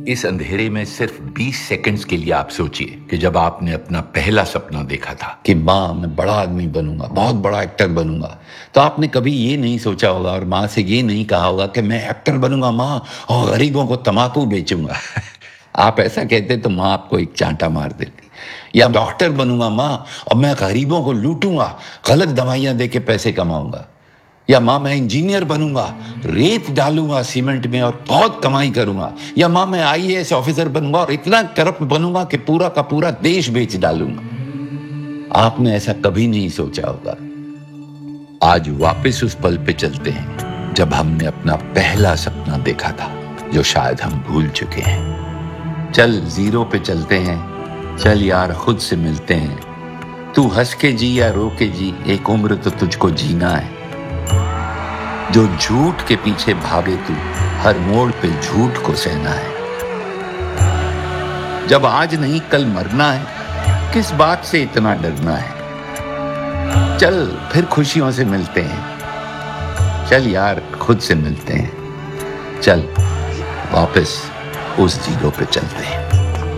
इस अंधेरे में सिर्फ 20 सेकंड्स के लिए आप सोचिए कि जब आपने अपना पहला सपना देखा था कि माँ मैं बड़ा आदमी बनूंगा, बहुत बड़ा एक्टर बनूंगा, तो आपने कभी ये नहीं सोचा होगा और माँ से ये नहीं कहा होगा कि मैं एक्टर बनूंगा माँ और गरीबों को तम्बाकू बेचूंगा। आप ऐसा कहते तो माँ आपको एक चांटा मार देती। या डॉक्टर बनूंगा माँ और मैं गरीबों को लूटूंगा, गलत दवाइयां दे के पैसे कमाऊंगा। या माँ मैं इंजीनियर बनूंगा, रेत डालूंगा सीमेंट में और बहुत कमाई करूंगा। या माँ मैं आईएएस ऑफिसर बनूंगा और इतना करप्ट बनूंगा कि पूरा का पूरा देश बेच डालूंगा। आपने ऐसा कभी नहीं सोचा होगा। आज वापस उस पल पे चलते हैं जब हमने अपना पहला सपना देखा था, जो शायद हम भूल चुके हैं। चल जीरो पे चलते हैं, चल यार खुद से मिलते हैं। तू हंस के जी या रो के जी, एक उम्र तो तुझको जीना है। जो झूठ के पीछे भागे तू, हर मोड़ पे झूठ को सहना है। जब आज नहीं कल मरना है, किस बात से इतना डरना है। चल फिर खुशियों से मिलते हैं, चल यार खुद से मिलते हैं। चल वापस उस जीरो पे चलते हैं।